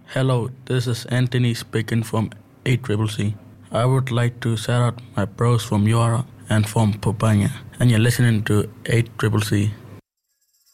Hello, this is Anthony speaking from 8CCC. I would like to shout out my bros from Yora and from Popanya, and you're listening to 8CCC.